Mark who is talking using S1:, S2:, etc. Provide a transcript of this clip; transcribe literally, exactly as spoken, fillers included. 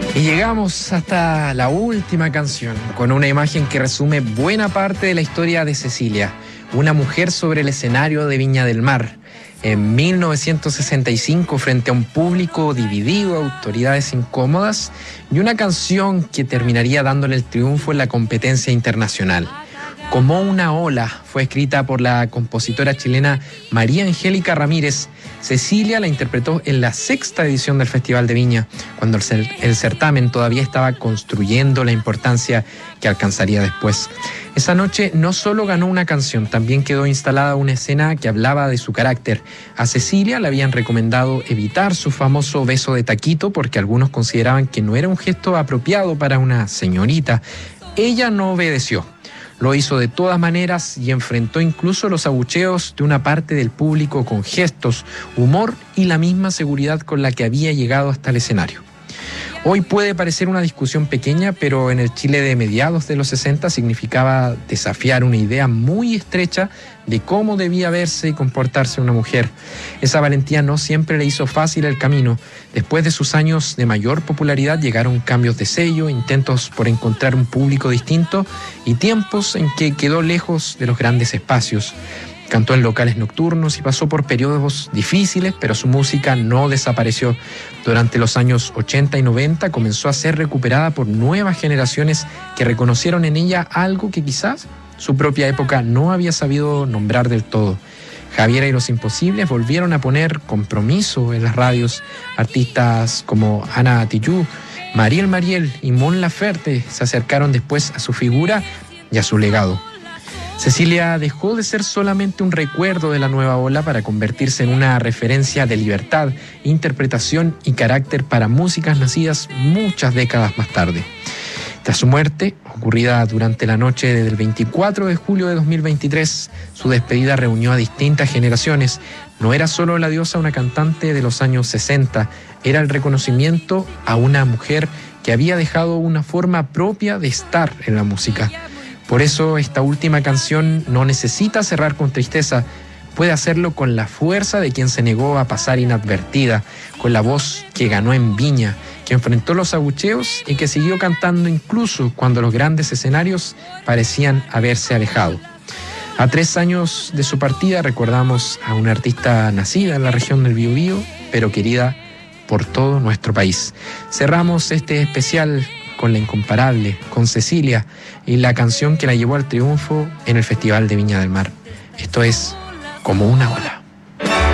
S1: Y llegamos hasta la última canción, con una imagen que resume buena parte de la historia de Cecilia, una mujer sobre el escenario de Viña del Mar. En mil novecientos sesenta y cinco, frente a un público dividido, autoridades incómodas, y una canción que terminaría dándole el triunfo en la competencia internacional. Como una ola, fue escrita por la compositora chilena María Angélica Ramírez. Cecilia la interpretó en la sexta edición del Festival de Viña, cuando el, el certamen todavía estaba construyendo la importancia que alcanzaría después. Esa noche no solo ganó una canción, también quedó instalada una escena que hablaba de su carácter. A Cecilia le habían recomendado evitar su famoso beso de taquito porque algunos consideraban que no era un gesto apropiado para una señorita. Ella no obedeció. Lo hizo de todas maneras y enfrentó incluso los abucheos de una parte del público con gestos, humor y la misma seguridad con la que había llegado hasta el escenario. Hoy puede parecer una discusión pequeña, pero en el Chile de mediados de los sesenta significaba desafiar una idea muy estrecha de cómo debía verse y comportarse una mujer. Esa valentía no siempre le hizo fácil el camino. Después de sus años de mayor popularidad llegaron cambios de sello, intentos por encontrar un público distinto y tiempos en que quedó lejos de los grandes espacios. Cantó en locales nocturnos y pasó por periodos difíciles, pero su música no desapareció. Durante los años ochenta y noventa comenzó a ser recuperada por nuevas generaciones que reconocieron en ella algo que quizás su propia época no había sabido nombrar del todo. Javiera y los Imposibles volvieron a poner compromiso en las radios. Artistas como Ana Tijoux, Mariel Mariel y Mon Laferte se acercaron después a su figura y a su legado. Cecilia dejó de ser solamente un recuerdo de la nueva ola para convertirse en una referencia de libertad, interpretación y carácter para músicas nacidas muchas décadas más tarde. Tras su muerte, ocurrida durante la noche del veinticuatro de julio de dos mil veintitrés, su despedida reunió a distintas generaciones. No era solo la diosa una cantante de los años sesenta, era el reconocimiento a una mujer que había dejado una forma propia de estar en la música. Por eso esta última canción no necesita cerrar con tristeza, puede hacerlo con la fuerza de quien se negó a pasar inadvertida, con la voz que ganó en Viña, que enfrentó los abucheos y que siguió cantando incluso cuando los grandes escenarios parecían haberse alejado. A tres años de su partida recordamos a una artista nacida en la región del Biobío, pero querida por todo nuestro país. Cerramos este especial con la incomparable, con Cecilia y la canción que la llevó al triunfo en el Festival de Viña del Mar. Esto es Como una ola.